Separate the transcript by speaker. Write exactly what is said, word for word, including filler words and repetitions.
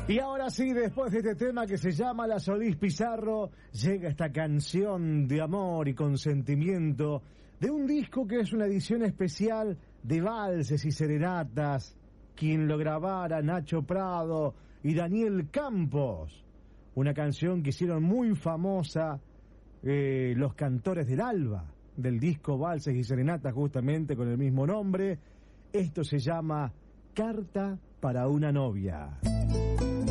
Speaker 1: Y ahora sí, después de este tema que se llama La Solís Pizarro, llega esta canción de amor y consentimiento de un disco que es una edición especial de valses y serenatas. Quien lo grabara, Nacho Prado y Daniel Campos. Una canción que hicieron muy famosa eh, los Cantores del Alba, del disco Valses y Serenatas, justamente con el mismo nombre. Esto se llama Carta para una novia.